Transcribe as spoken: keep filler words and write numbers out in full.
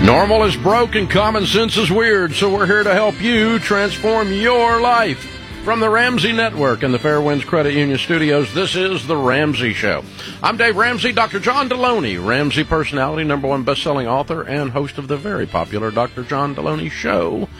Normal is broke and common sense is weird, so we're here to help you transform your life. From the Ramsey Network and the Fairwinds Credit Union Studios, this is The Ramsey Show. I'm Dave Ramsey. Doctor John Deloney, Ramsey personality, number one best-selling author, and host of the very popular Doctor John Deloney Show